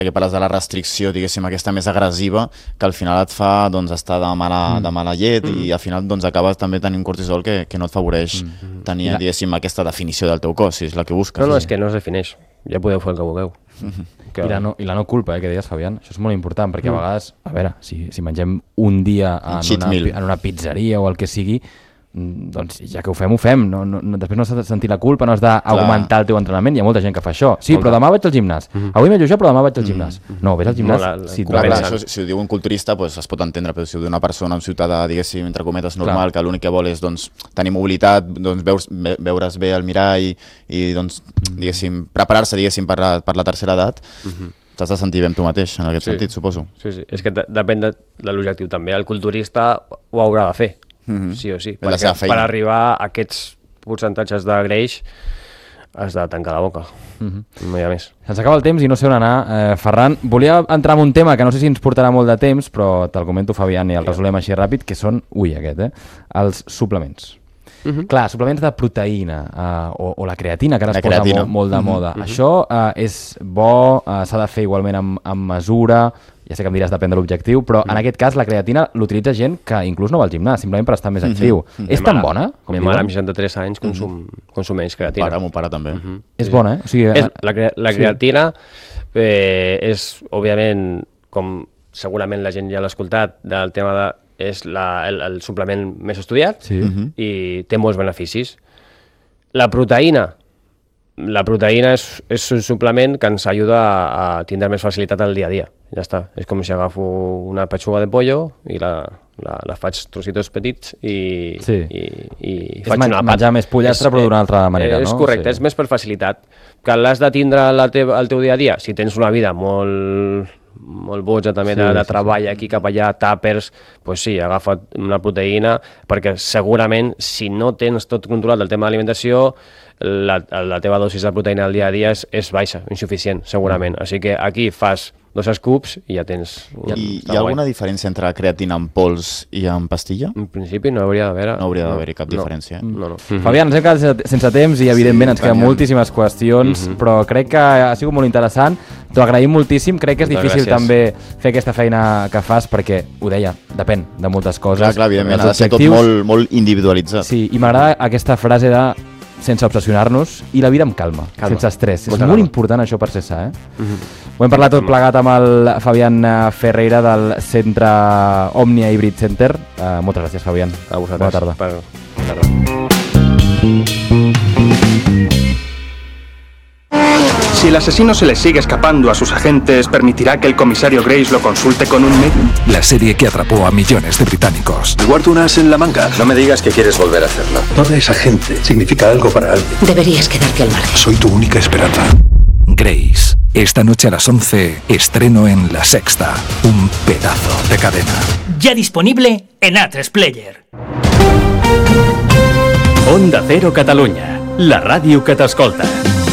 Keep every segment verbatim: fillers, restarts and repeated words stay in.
que parles de la restricció, diguéssim, aquesta més agressiva, que al final et fa doncs, estar de mala, mm. de mala llet mm. i al final doncs, acabes també tenint cortisol que, que no et favoreix mm. tenir, diguéssim, aquesta definició del teu cos, si és la que busques. No, no, és que no es defineix. Ja podeu fer el que vulgueu. Mm-hmm. que... I, la no, I la no culpa, eh, que deies, Fabián, això és molt important, perquè mm. a vegades, a veure, si, si mengem un dia en una, en una pizzeria o el que sigui, doncs ja que ho fem, ho fem. No, no, després no has de sentir la culpa, no has d'augmentar el teu entrenament. Hi ha molta gent que fa això. Sí, però demà vaig al gimnàs. Mm-hmm. Avui m'he lluixat, però demà vaig al gimnàs. Mm-hmm. No, vés al gimnàs. No, la, la, si, clar, clar, això, si ho diu un culturista, pues, es pot entendre, però si ho diu una persona, un ciutadà, diguéssim, entre cometes, normal, clar. Que l'únic que vol és doncs, tenir mobilitat, doncs, veus, ve, veure's bé al mirall i, i doncs, diguéssim, preparar-se, diguéssim, per la, per la tercera edat, mm-hmm. t'has de sentir bé amb tu mateix, en aquest sí. sentit, suposo. Sí, sí. És que depèn de, de l'objectiu també. El culturista ho haurà de fer. Mm-hmm. Sí o sí, perquè per arribar a aquests percentatges de greix has de tancar la boca. Mm-hmm. No hi ha més. Ens acaba el temps i no sé on anar. Eh, Ferran, volia entrar en un tema que no sé si ens portarà molt de temps, però te'l comento, Fabián, i el resolem així ràpid, que són, ui, aquest, eh? Els suplements. Mm-hmm. Clar, suplements de proteïna uh, o, o la creatina, que ara es posa molt, molt de moda. Mm-hmm. Això uh, és bo, uh, s'ha de fer igualment amb, amb mesura, ja sé que em diràs depèn de l'objectiu, però mm-hmm. en aquest cas la creatina l'utilitza gent que inclús no va al gimnàs, simplement per estar més actiu. Mm-hmm. És tan bona? Com mi mare amb seixanta-tres anys consum, mm-hmm. consumeix creatina. Pare, mon pare també. Mm-hmm. És sí. bona, eh? O sigui, és, la, cre la creatina sí. eh, és, òbviament, com segurament la gent ja l'ha escoltat, del tema de és la, el, el suplement més estudiat sí. i té molts beneficis. La proteïna. La proteïna és, és un suplement que ens ajuda a, a tindre més facilitat al dia a dia. Ja està. És com si agafo una pechuga de pollo i la, la, la faig trocitos petits i, sí. i, i faig una pat. Menjar més pollastre però d'una altra manera, és no? És correcte, sí. és més per facilitat. Que l'has de tindre al teu, teu dia a dia, si tens una vida molt... molt boja també sí, de, de treball sí, sí. aquí cap allà, tàpers, doncs sí, agafa't una proteïna, perquè segurament si no tens tot controlat el tema d'alimentació, la, la teva dosis de proteïna al dia a dia és, és baixa, insuficient, segurament. Mm. Així que aquí fas dos scoops i ja tens... I hi ha alguna diferència entre creatina en pols i en pastilla? En principi no hauria d'haver... No hauria d'haver-hi cap no. diferència. Eh? No, no. Mm-hmm. Fabián, ens hem quedat sense temps i evidentment sí, ens queden moltíssimes qüestions, mm-hmm. però crec que ha sigut molt interessant. T'ho agraïm moltíssim. Crec que és difícil gràcies. També fer aquesta feina que fas perquè, ho deia, depèn de moltes coses. Clar, clar, evidentment, ha de ser tot molt, molt individualitzat. Sí, i m'agrada aquesta frase de sense obsessionar-nos i la vida amb calma, calma. sense estrès. Molta és molt calma. Important això per ser sa, eh? Mm-hmm. Ho hem parlat tot plegat amb el Fabián Ferreira del Centre Òmnia Hybrid Center. Uh, moltes gràcies, Fabián. A vosaltres. Bona tarda. Per... Bona tarda. Si el asesino se le sigue escapando a sus agentes, ¿permitirá que el comisario Grace lo consulte con un médico? La serie que atrapó a millones de británicos. Guardo un as en la manga. No me digas que quieres volver a hacerlo. Toda esa gente significa algo para alguien. Deberías quedarte al margen. Soy tu única esperanza. Grace. Esta noche a las once, estreno en La Sexta. Un pedazo de cadena. Ya disponible en A tres Player. Onda Cero Catalunya. La ràdio que t'escolta.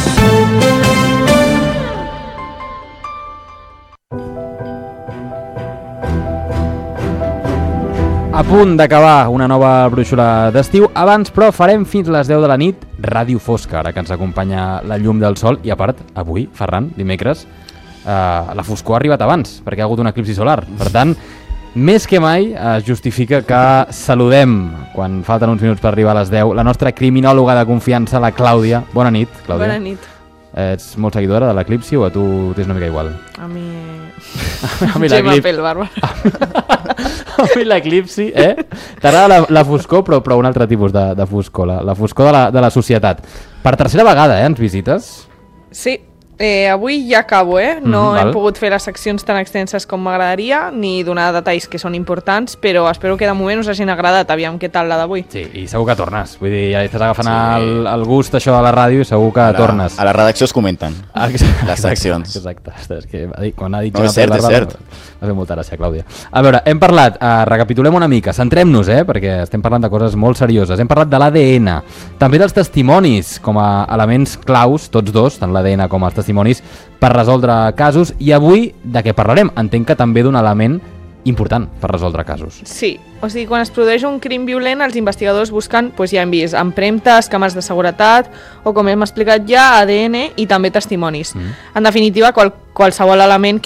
A punt d'acabar una nova brúixola d'estiu. Abans, però, farem fins les deu de la nit Ràdio Fosca, ara que ens acompanya la llum del sol. I a part, avui, Ferran, dimecres, eh, la foscor ha arribat abans, perquè ha hagut un eclipsi solar. Per tant, més que mai es justifica que saludem, quan falten uns minuts per arribar a les deu, la nostra criminòloga de confiança, la Clàudia. Bona nit, Clàudia. Bona nit. Ets molt seguidora de l'eclipsi o a tu t'és una mica igual? A mi... a mi l'eclipsi... pel Bàrbara. A mi l'eclipsi, eh? T'agrada la, la foscor, però, però un altre tipus de, de foscor, la, la foscor de la, de la societat. Per tercera vegada, eh, ens visites? Sí. Eh, avui ja acabo, eh? No Mm, hem val. pogut fer les seccions tan extenses com m'agradaria, ni donar detalls que són importants, però espero que de moment us hagin agradat. Aviam què tal la d'avui. Sí, i segur que tornes. Vull dir, ja estàs agafant sí. el, el gust això de la ràdio i segur que a la, tornes. A la redacció es comenten exacte, les seccions. Exacte, exacte. És que ha dit, quan ha dit... No, és cert, és cert. Va fer molta gràcia, Clàudia. A veure, hem parlat, uh, recapitulem una mica, centrem-nos, eh, perquè estem parlant de coses molt serioses. Hem parlat de l'A D N, també dels testimonis com a elements claus, tots dos, tant l'A D N com els testimonis, per resoldre casos, i avui de què parlarem? Entenc que també d'un element important per resoldre casos. Sí, o sigui, quan es produeix un crim violent, els investigadors busquen, doncs ja hem vist, empremtes, càmeres de seguretat, o com hem explicat ja, A D N i també testimonis. Mm. En definitiva, qual, qualsevol element que